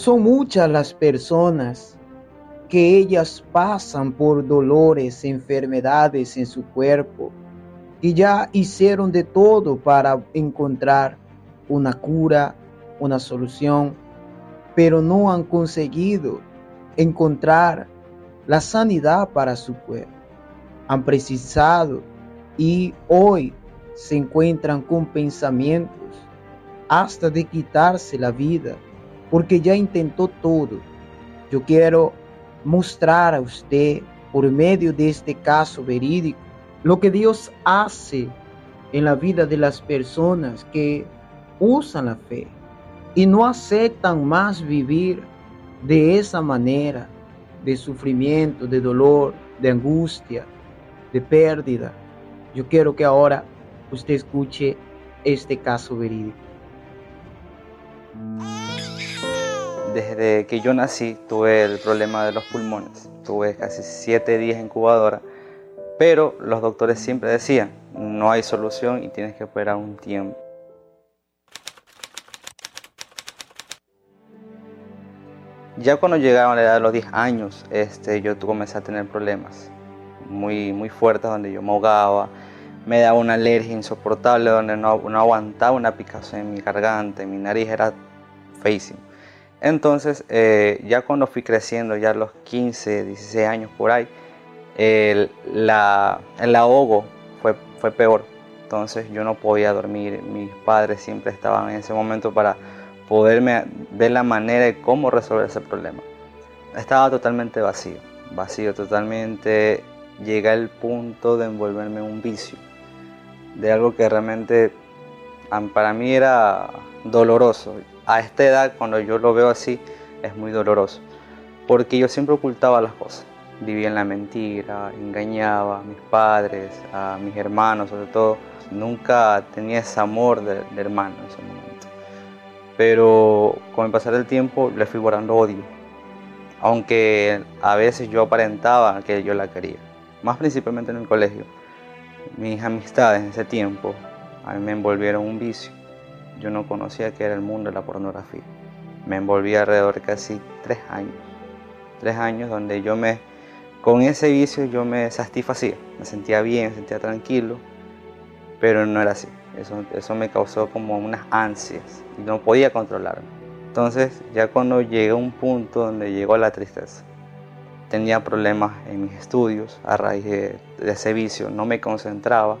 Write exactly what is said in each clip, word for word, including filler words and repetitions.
son muchas las personas que ellas pasan por dolores, enfermedades en su cuerpo, y ya hicieron de todo para encontrar una cura, una solución, pero no han conseguido encontrar la sanidad para su cuerpo. Han precisado y hoy se encuentran con pensamientos hasta de quitarse la vida, porque ya intentó todo. Yo quiero mostrar a usted, por medio de este caso verídico, lo que Dios hace en la vida de las personas que usan la fe y no aceptan más vivir de esa manera, de sufrimiento, de dolor, de angustia, de pérdida. Yo quiero que ahora usted escuche este caso verídico. Desde que yo nací tuve el problema de los pulmones. Tuve casi siete días en incubadora, pero los doctores siempre decían, no hay solución y tienes que esperar un tiempo. Ya cuando llegaron a la edad de los diez años, este, yo comencé a tener problemas muy, muy fuertes, donde yo me ahogaba, me daba una alergia insoportable, donde no, no aguantaba una picazón en mi garganta, en mi nariz, era feísimo. Entonces, eh, ya cuando fui creciendo, ya a los quince, dieciséis años por ahí, el, la, el ahogo fue, fue peor. Entonces yo no podía dormir, mis padres siempre estaban en ese momento para poderme ver la manera de cómo resolver ese problema. Estaba totalmente vacío, vacío totalmente. Llegué al punto de envolverme en un vicio, de algo que realmente para mí era doloroso. A esta edad, cuando yo lo veo así, es muy doloroso, porque yo siempre ocultaba las cosas. Vivía en la mentira, engañaba a mis padres, a mis hermanos sobre todo. Nunca tenía ese amor de, de hermano en ese momento. Pero con el pasar del tiempo le fui guardando odio, aunque a veces yo aparentaba que yo la quería. Más principalmente en el colegio. Mis amistades en ese tiempo a mí me envolvieron un vicio. Yo no conocía qué era el mundo de la pornografía. Me envolví alrededor de casi tres años. Tres años donde yo me, con ese vicio yo me satisfacía. Me sentía bien, me sentía tranquilo, pero no era así. Eso, eso me causó como unas ansias y no podía controlarme. Entonces ya cuando llegué a un punto donde llegó la tristeza, tenía problemas en mis estudios a raíz de, de ese vicio, no me concentraba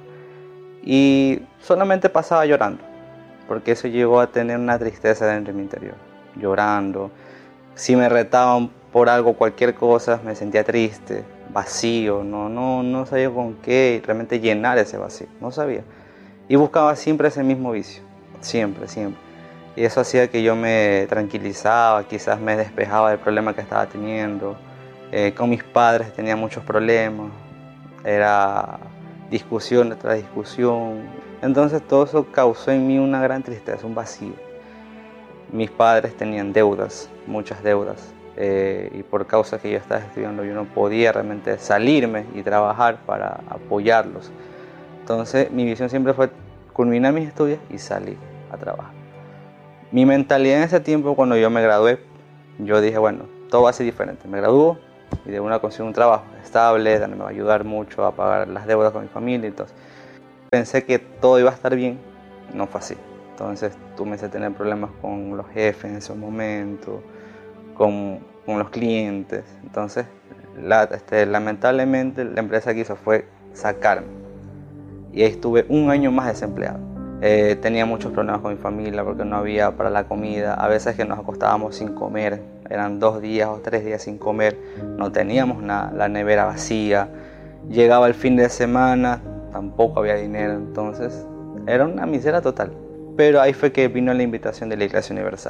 y solamente pasaba llorando, porque eso llegó a tener una tristeza dentro de mi interior, llorando. Si me retaban por algo, cualquier cosa, me sentía triste, vacío, no, no, no sabía con qué realmente llenar ese vacío, no sabía. Y buscaba siempre ese mismo vicio, siempre, siempre. Y eso hacía que yo me tranquilizaba, quizás me despejaba del problema que estaba teniendo. Eh, con mis padres tenía muchos problemas, era discusión tras discusión. Entonces todo eso causó en mí una gran tristeza, un vacío. Mis padres tenían deudas, muchas deudas, eh, y por causa que yo estaba estudiando yo no podía realmente salirme y trabajar para apoyarlos. Entonces mi visión siempre fue culminar mis estudios y salir a trabajar. Mi mentalidad en ese tiempo, cuando yo me gradué, yo dije, bueno, todo va a ser diferente. Me gradúo y de una consigo un trabajo estable, donde me va a ayudar mucho a pagar las deudas con mi familia. Entonces pensé que todo iba a estar bien, no fue así. Entonces comencé a tener problemas con los jefes en esos momentos, con, con los clientes. Entonces, la, este, lamentablemente, la empresa que hizo fue sacarme. Y ahí estuve un año más desempleado. Eh, tenía muchos problemas con mi familia porque no había para la comida. A veces que nos acostábamos sin comer, eran dos días o tres días sin comer, no teníamos nada, la nevera vacía. Llegaba el fin de semana, tampoco había dinero, entonces era una miseria total. Pero ahí fue que vino la invitación de la Iglesia Universal.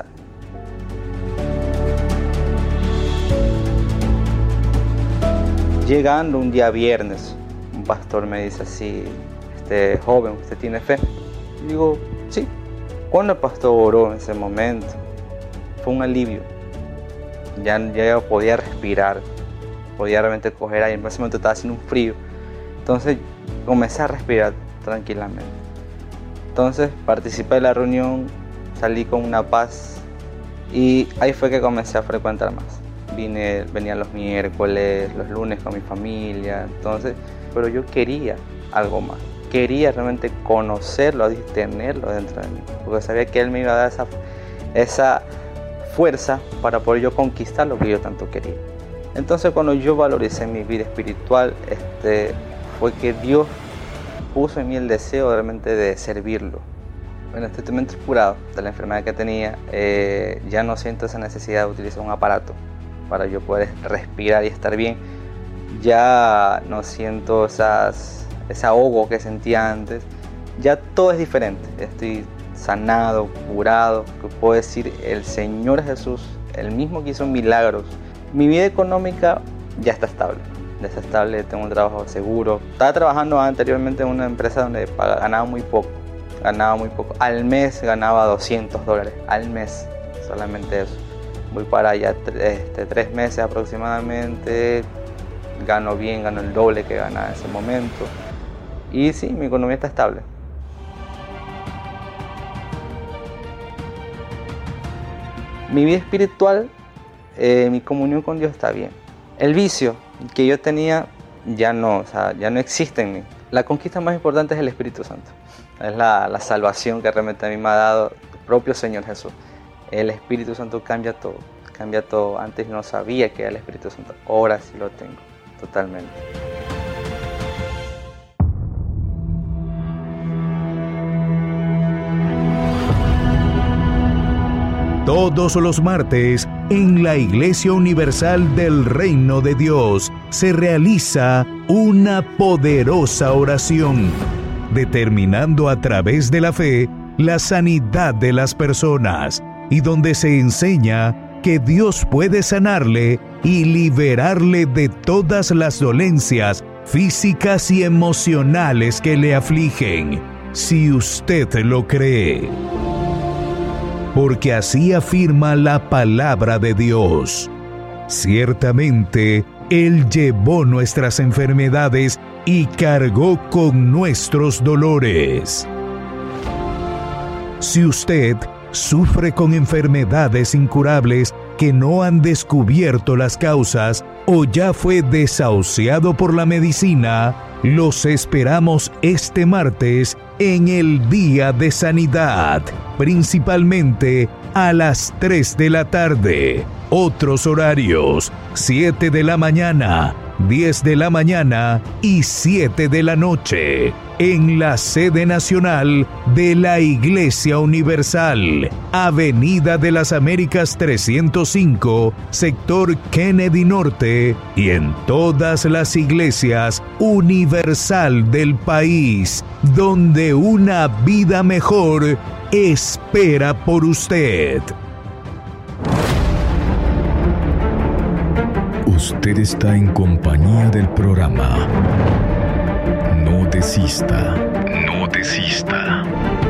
Llegando un día viernes, un pastor me dice así, este, joven, ¿usted tiene fe? Y digo, sí. Cuando el pastor oró en ese momento, fue un alivio. Ya, ya podía respirar, podía realmente coger aire. En ese momento estaba haciendo un frío. Entonces comencé a respirar tranquilamente. Entonces participé de la reunión, salí con una paz Y ahí fue que comencé a frecuentar más. Vine, venía los miércoles, los lunes con mi familia, entonces, pero yo quería algo más. Quería realmente conocerlo y tenerlo dentro de mí, porque sabía que Él me iba a dar esa, esa fuerza para poder yo conquistar lo que yo tanto quería. Entonces, cuando yo valoricé mi vida espiritual, este, fue que Dios puso en mí el deseo realmente de servirlo. Bueno, estoy totalmente curado de la enfermedad que tenía. Eh, ya no siento esa necesidad de utilizar un aparato para yo poder respirar y estar bien. Ya no siento esas, ese ahogo que sentía antes. Ya todo es diferente. Estoy sanado, curado. Que puedo decir, el Señor Jesús, el mismo que hizo milagros. Mi vida económica ya está estable. Ya está estable, tengo un trabajo seguro. Estaba trabajando anteriormente en una empresa donde pagaba, ganaba muy poco. Ganaba muy poco. Al mes ganaba doscientos dólares. Al mes. Solamente eso. Voy para allá este, tres meses aproximadamente. Gano bien, gano el doble que ganaba en ese momento. Y sí, mi economía está estable. Mi vida espiritual, eh, mi comunión con Dios está bien. El vicio que yo tenía ya no, o sea, ya no existe en mí. La conquista más importante es el Espíritu Santo. Es la, la salvación que realmente a mí me ha dado el propio Señor Jesús. El Espíritu Santo cambia todo, cambia todo. Antes no sabía que era el Espíritu Santo, ahora sí lo tengo, totalmente. Todos los martes, en la Iglesia Universal del Reino de Dios, se realiza una poderosa oración, determinando a través de la fe la sanidad de las personas, y donde se enseña que Dios puede sanarle y liberarle de todas las dolencias físicas y emocionales que le afligen, si usted lo cree. Porque así afirma la palabra de Dios. Ciertamente, Él llevó nuestras enfermedades y cargó con nuestros dolores. Si usted sufre con enfermedades incurables que no han descubierto las causas o ya fue desahuciado por la medicina, los esperamos este martes en el Día de Sanidad, principalmente a las tres de la tarde. Otros horarios: siete de la mañana, diez de la mañana y siete de la noche, en la sede nacional de la Iglesia Universal, Avenida de las Américas trescientos cinco, sector Kennedy Norte, y en todas las iglesias universal del país, donde una vida mejor espera por usted. Usted está en compañía del programa No Desista. No Desista.